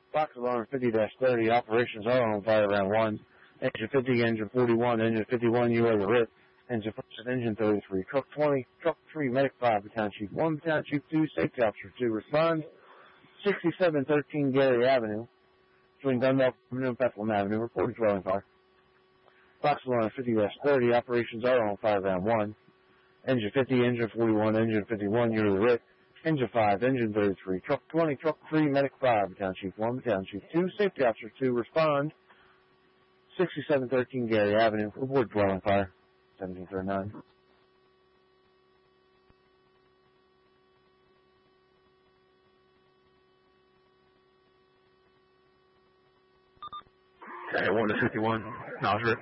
Box alarm 50-30, operations are on fire round 1. Engine 50, engine 41, engine 51, you are the RIP. Engine 1, engine 33, truck 20, truck 3, medic 5, battalion chief 1, battalion chief 2, safety officer 2, respond. 6713 Gary Avenue, between Dunlop Avenue and Bethlehem Avenue, reported dwelling fire. Box alarm 50-30, operations are on fire round 1. Engine 50, engine 41, engine 51, you're the RIP. Engine 5, engine 33, truck 20, truck 3, medic 5, battalion chief 1, battalion chief 2, safety officer 2, respond. 6713 Gary Avenue, report dwelling fire. 1739. Okay, 1 to 51. Nasser.